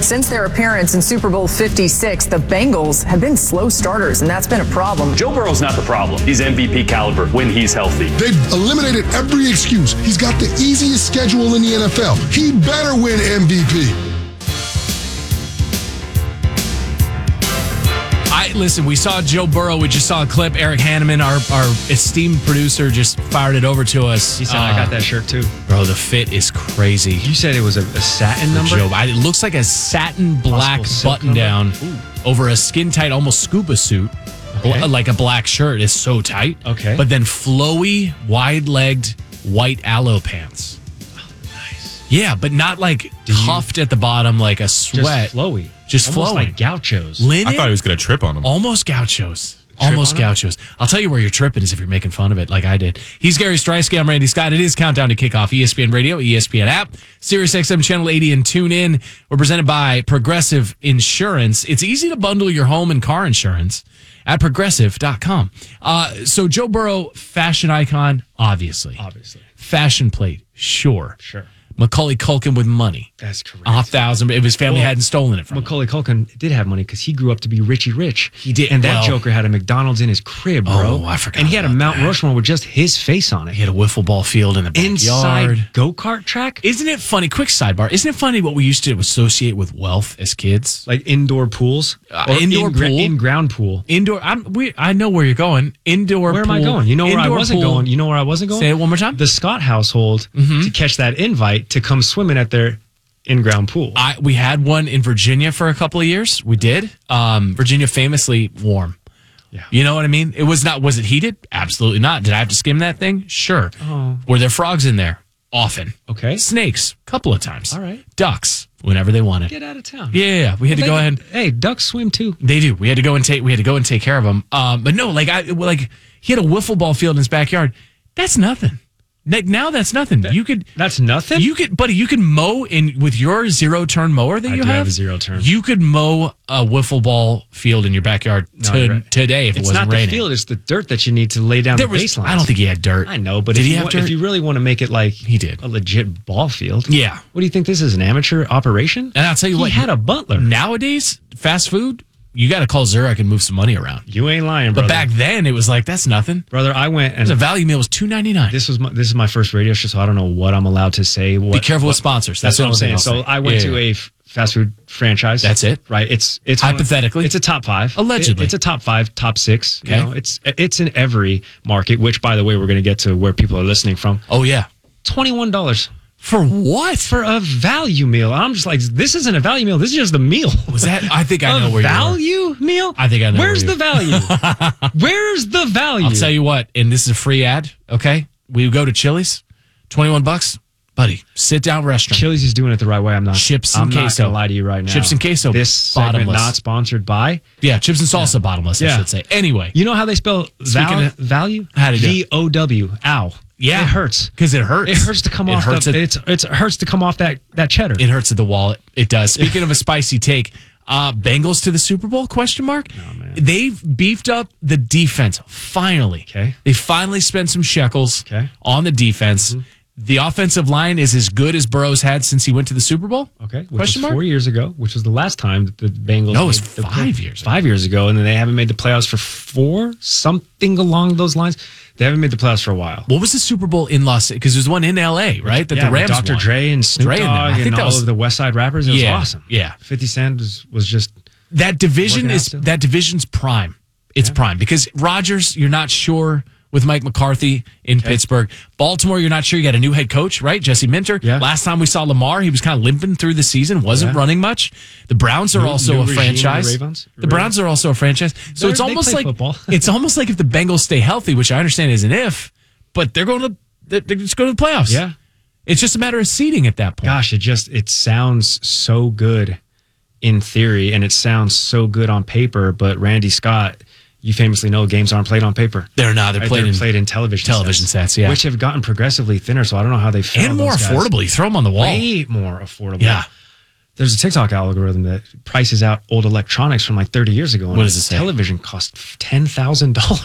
since their appearance in Super Bowl 56, the Bengals have been slow starters, and that's been a problem. Joe Burrow's not the problem. He's MVP caliber when he's healthy. They've eliminated every excuse. He's got the easiest schedule in the NFL. He better win MVP. Listen, we saw Joe Burrow. We just saw a clip. Eric Hanneman, our esteemed producer, just fired it over to us. He said, I got that shirt too. Bro, the fit is crazy. You said it was a satin number? Joe, it looks like a satin black button down over a skin tight, almost scuba suit. Okay. Like a black shirt. It's so tight. Okay. But then flowy, wide-legged, white aloe pants. Oh, nice. Yeah, but not like cuffed at the bottom like a sweat. Just flowy. Just almost flowing. Like gauchos. Linen? I thought he was going to trip on him. Almost gauchos. Almost gauchos. I'll tell you where you're tripping is if you're making fun of it like I did. He's Gary Streisky. I'm Randy Scott. It is Countdown to Kickoff. ESPN Radio, ESPN app, Sirius XM Channel 80, and tune in. We're presented by Progressive Insurance. It's easy to bundle your home and car insurance at Progressive.com. So Joe Burrow, fashion icon, obviously. Fashion plate, sure. Macaulay Culkin with money. That's correct. 1,000 if his family hadn't stolen it from Macaulay Culkin did have money because he grew up to be Richie Rich. He did. And that Joker had a McDonald's in his crib, bro. Oh, I forgot. And he had a Mount Rushmore with just his face on it. He had a wiffle ball field in the backyard. Inside go-kart track? Isn't it funny? Quick sidebar. Isn't it funny what we used to associate with wealth as kids? Like indoor pools? Indoor pool? In-ground pool. Indoor. I know where you're going. Indoor Where pool. am I going? You know where I wasn't pool. going? You know where I wasn't going? Say it one more time. The Scott household to catch that invite to come swimming at their in-ground pool. We had one in Virginia for a couple of years. We did. Virginia famously warm. Yeah. You know what I mean? Was it heated? Absolutely not. Did I have to skim that thing? Sure. Oh. Were there frogs in there? Often. Okay. Snakes, a couple of times. All right. Ducks, whenever they wanted. Get out of town. Yeah. We had to go ahead. Hey, ducks swim too. They do. We had to go and take care of them. But no, he had a wiffle ball field in his backyard. That's nothing. Now that's nothing. That's nothing? You could mow with your zero-turn mower that I you do have. have a zero-turn. You could mow a wiffle ball field in your backyard today if it wasn't raining. It's not the field; it's the dirt that you need to lay down the baseline. I don't think he had dirt. I know, but did he have dirt? If you really want to make it like he did a legit ball field, yeah. What do you think? This is an amateur operation? And I'll tell you what, he had a butler. Nowadays, fast food. You got to call Zurich and move some money around. You ain't lying, brother. But back then, it was like, that's nothing. Brother, I went and... The value meal was $2.99. This is my first radio show, so I don't know what I'm allowed to say. Be careful with sponsors. That's what I'm saying. So I went to a fast food franchise. That's it? Right. It's hypothetically. It's a top 5. Allegedly. It's a top 5, top 6. Okay. You know, it's in every market, which, by the way, we're going to get to where people are listening from. Oh, yeah. $21. For what? For a value meal. I'm just like, this isn't a value meal. This is just a meal. Was that? I think I know where you are. Value meal? I think I know. Where's the value? Where's the value? I'll tell you what, and this is a free ad, okay? We go to Chili's, $21. Buddy, sit down restaurant. Chili's is doing it the right way. I'm not. Chips and queso. I'm not going to lie to you right now. Chips and queso. This segment not sponsored by. Yeah, chips and salsa bottomless, I should say. Anyway. You know how they spell value? How do you do? VOW. Ow. Yeah, it hurts because it hurts. It hurts to come off. It hurts to come off that cheddar. It hurts at the wallet. It does. Speaking of a spicy take, Bengals to the Super Bowl? Question mark. Oh, man. They've beefed up the defense. Finally, okay. They finally spent some shekels on the defense. Mm-hmm. The offensive line is as good as Burrow's had since he went to the Super Bowl. Okay, which was 4 years ago, which was the last time that the Bengals. No, it was 5 years. 5 years ago, and then they haven't made the playoffs for 4, something along those lines. They haven't made the playoffs for a while. What was the Super Bowl in Los? Because there's one in L.A. right? That the Rams Dr. won. Dre and Snoop Dogg and all of the West Side rappers. It was awesome. Yeah, 50 Cent was just that division's prime. It's prime because Rodgers, you're not sure. With Mike McCarthy in Pittsburgh. Baltimore, you're not sure. You got a new head coach, right? Jesse Minter. Yeah. Last time we saw Lamar, he was kind of limping through the season, wasn't running much. The Browns are also a franchise. The Browns are also a franchise. So it's almost like it's almost like if the Bengals stay healthy, which I understand is an if, but they're just going to the playoffs. Yeah. It's just a matter of seeding at that point. Gosh, it sounds so good in theory, and it sounds so good on paper, but Randy Scott, you famously know games aren't played on paper. They're not. They're played in television sets, yeah. Which have gotten progressively thinner, so I don't know how they failed. And more affordable. You throw them on the wall. Way more affordable. Yeah. There's a TikTok algorithm that prices out old electronics from like 30 years ago. What does it say? Television cost $10,000.